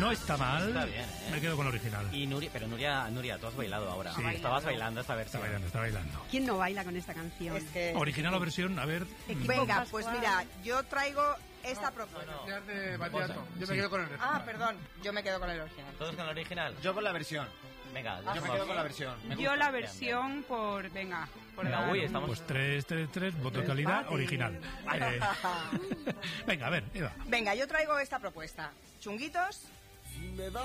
No está mal. Está bien, Me quedo con la original. Y Nuria, tú has bailado ahora. Sí. Estabas bailando esta versión. Está bailando. ¿Quién no baila con esta canción? Es que... Original o versión, a ver. Venga, pues mira, yo traigo esta propuesta. Yo me quedo con el original. Ah, perdón, yo me quedo con el original. ¿Todos con la original? Yo con la versión. Venga, Yo me quedo con la versión. Yo la versión por... Venga, por Venga, dar uy, un- estamos... Pues 3, voto de calidad, original. Venga, a ver, Eva. Venga, yo traigo esta propuesta. Chunguitos.